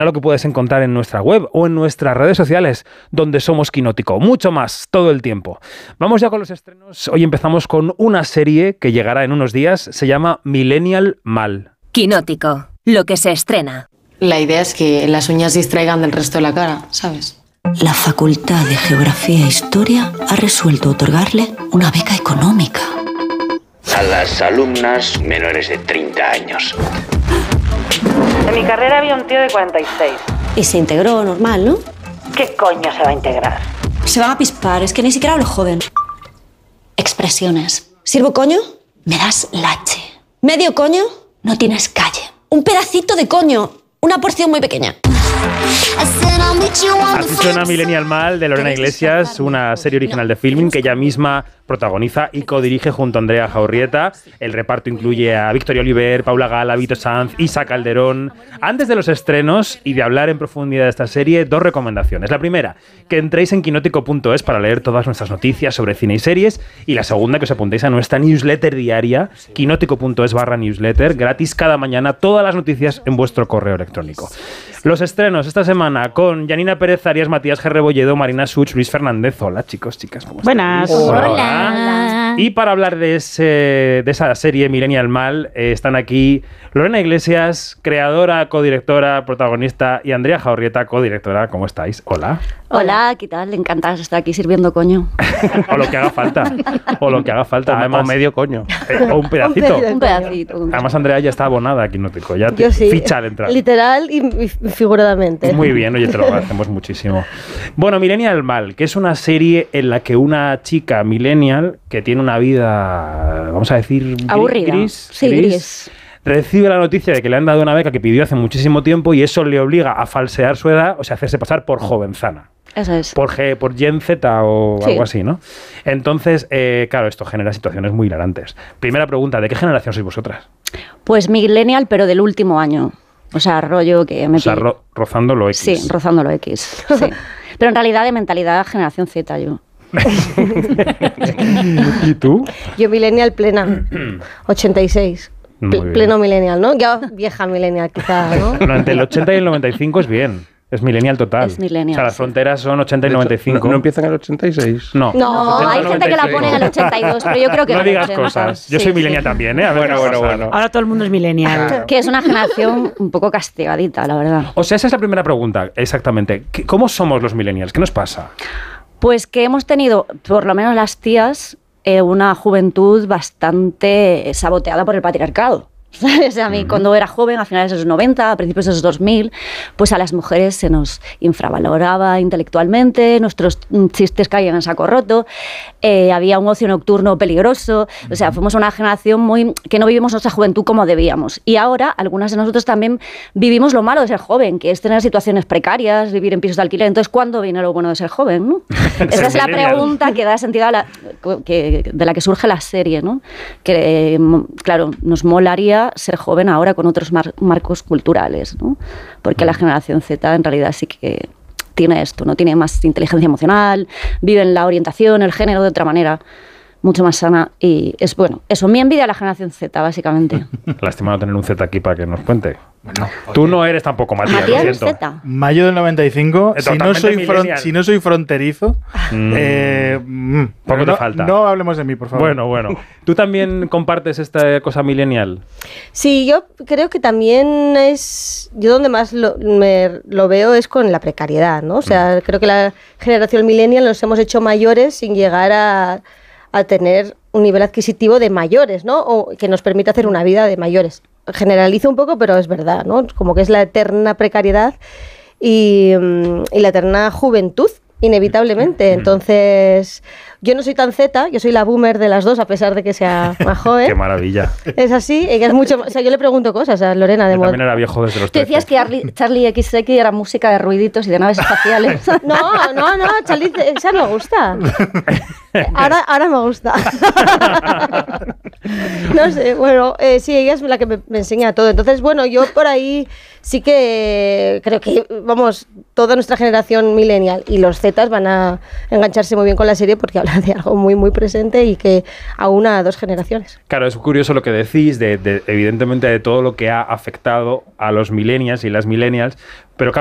lo que puedes encontrar en nuestra web o en nuestras redes sociales, donde somos Quinótico. Mucho más, todo el tiempo. Vamos ya con los estrenos. Hoy empezamos con una serie que llegará en unos días. Se llama Millennial Mal. Quinótico, lo que se estrena. La idea es que las uñas distraigan del resto de la cara, ¿sabes? La Facultad de Geografía e Historia ha resuelto otorgarle una beca económica a las alumnas menores de 30 años. En mi carrera había un tío de 46. y se integró normal, ¿no? ¿Qué coño se va a integrar? Se van a pispar, es que ni siquiera hablo joven. Expresiones. ¿Sirvo coño? Me das lache. ¿Medio coño? No tienes calle. Un pedacito de coño. Una porción muy pequeña. Así suena Millennial Mal, de Lorena Iglesias, una serie original de Filmin que ella misma protagoniza y codirige junto a Andrea Jaurrieta. El reparto incluye a Victoria Oliver, Paula Gala, Vito Sanz, Isa Calderón. Antes de los estrenos y de hablar en profundidad de esta serie, dos recomendaciones. La primera, que entréis en quinótico.es para leer todas nuestras noticias sobre cine y series. Y la segunda, que os apuntéis a nuestra newsletter diaria, quinótico.es/newsletter, gratis cada mañana, todas las noticias en vuestro correo electrónico. Los estrenos esta semana con Janina Pérez Arias, Matías G. Rebolledo, Marina Such, Luis Fernández. Hola, chicos, chicas, ¿cómo están? Buenas. Hola. Y para hablar de esa serie Millennial Mal, están aquí Lorena Iglesias, creadora, codirectora, protagonista, y Andrea Jaurrieta, codirectora. ¿Cómo estáis? Hola. Hola, ¿qué tal? Encantada de estar aquí sirviendo coño. O lo que haga falta. O lo que haga falta. Además, o medio coño. O un pedacito. Un pedacito. Además, Andrea ya está abonada aquí, Quinótico. Ya Yo sí, ficha al entrar. Literal y figuradamente. Muy bien, oye, te lo agradecemos muchísimo. Bueno, Millennial Mal, que es una serie en la que una chica millennial que tiene una vida, vamos a decir, aburrida. Gris, recibe la noticia de que le han dado una beca que pidió hace muchísimo tiempo y eso le obliga a falsear su edad, o sea, hacerse pasar por jovenzana. Eso es. Por Gen Z o Sí. algo así, ¿no? Entonces, claro, esto genera situaciones muy hilarantes. Primera pregunta, ¿de qué generación sois vosotras? Pues millennial, pero del último año. O sea, rollo que me... O sea, rozando lo X. Sí, rozando lo X. Sí. Pero en realidad de mentalidad generación Z yo. ¿Y tú? Yo millennial plena, 86. Pleno millennial, ¿no? Ya vieja millennial quizá, ¿no? No, entre el 80 y el 95 es bien. Es millennial total. Es millennial, o sea, las sí. fronteras son 80 y 95. ¿No empiezan en el 86? No. No, 80, hay gente que la pone en el 82, pero yo creo que no en el digas 80. cosas. Yo Sí, soy sí. millennial también, ¿eh? A ver, bueno. Ahora todo el mundo es millennial. Que es una generación un poco castigadita, la verdad. O sea, esa es la primera pregunta, exactamente. ¿Cómo somos los millennials? ¿Qué nos pasa? Pues que hemos tenido, por lo menos las tías, una juventud bastante saboteada por el patriarcado. ¿Sabes? A mí, cuando era joven, a finales de los 90, a principios de los 2000, pues a las mujeres se nos infravaloraba intelectualmente, nuestros chistes caían en saco roto, había un ocio nocturno peligroso, o sea, fuimos una generación que no vivimos nuestra juventud como debíamos. Y ahora, algunas de nosotros también vivimos lo malo de ser joven, que es tener situaciones precarias, vivir en pisos de alquiler. Entonces, ¿cuándo viene lo bueno de ser joven? ¿No? Esa es la pregunta que da sentido a de la que surge la serie, ¿no? Que, claro, nos molaría ser joven ahora con otros marcos culturales, ¿no? Porque la generación Z en realidad sí que tiene esto, ¿no? Tiene más inteligencia emocional, vive en la orientación, el género de otra manera mucho más sana y es bueno. Eso, mi envidia a la generación Z, básicamente. Lástima no tener un Z aquí para que nos cuente. Bueno, tú no eres tampoco Matías, Matías lo siento. Z. Mayo del 95, si no soy fronterizo, poco te falta. No hablemos de mí, por favor. Bueno. ¿Tú también compartes esta cosa millennial? Sí, yo creo que también yo donde más lo veo es con la precariedad, ¿no? O sea, creo que la generación millennial nos hemos hecho mayores sin llegar a tener un nivel adquisitivo de mayores, ¿no? O que nos permita hacer una vida de mayores. Generalizo un poco, pero es verdad, ¿no? Como que es la eterna precariedad y la eterna juventud, inevitablemente. Entonces, yo no soy tan Z, yo soy la boomer de las dos, a pesar de que sea más joven. ¡Qué maravilla! Es así, ella es mucho... O sea, yo le pregunto cosas a Lorena de Yo también era viejo desde los 13. Tú decías que Charlie XX era música de ruiditos y de naves espaciales. No, Charlie, esa me gusta. Ahora me gusta. No sé, bueno, sí, ella es la que me enseña todo. Entonces, bueno, yo por ahí sí que creo que, vamos, toda nuestra generación millennial y los Zetas van a engancharse muy bien con la serie porque habla de algo muy, muy presente y que aúna a 2 generaciones. Claro, es curioso lo que decís, evidentemente de todo lo que ha afectado a los millennials y las millennials, pero